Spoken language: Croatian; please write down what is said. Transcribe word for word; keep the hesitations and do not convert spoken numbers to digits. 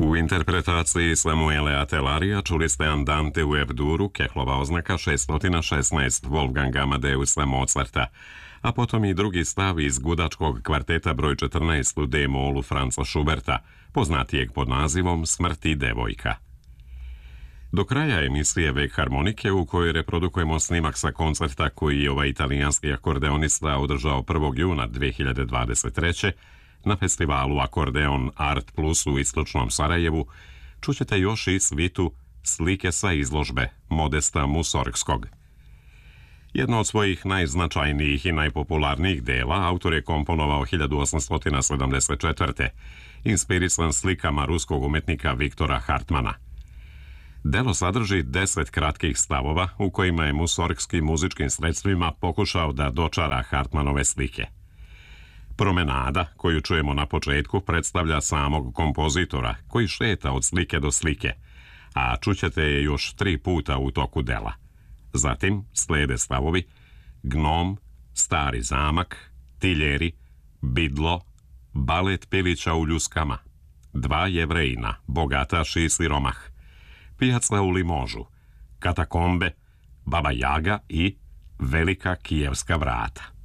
U interpretaciji Samuela Telarija čuli ste Andante u F-duru, Kehlova oznaka šesto šesnaest Wolfganga Amadeusa Mozarta, a potom i drugi stav iz gudačkog kvarteta broj četrnaest u D-molu Franza Schuberta, poznatijeg pod nazivom Smrti devojka. Do kraja emisije Vek harmonike, u kojoj reprodukujemo snimak sa koncerta koji je ovaj italijanski akordeonista održao prvog juna dve hiljade dvadeset treće na festivalu Akordeon Art Plus u istočnom Sarajevu, čućete još i svitu Slike sa izložbe Modesta Musorgskog. Jedno od svojih najznačajnijih i najpopularnijih dela autor je komponovao hiljadu osamsto sedamdeset četvrte inspirisan slikama ruskog umetnika Viktora Hartmana. Delo sadrži deset kratkih stavova u kojima je Musorgski muzičkim sredstvima pokušao da dočara Hartmanove slike. Promenada, koju čujemo na početku, predstavlja samog kompozitora koji šeta od slike do slike, a čućete je još tri puta u toku dela. Zatim slede stavovi Gnom, Stari zamak, Tiljeri, Bidlo, Balet pilića u ljuskama, Dva jevrejina, Bogataš i siromah, Pijaca u Limožu, Katakombe, Baba Jaga i Velika kijevska vrata.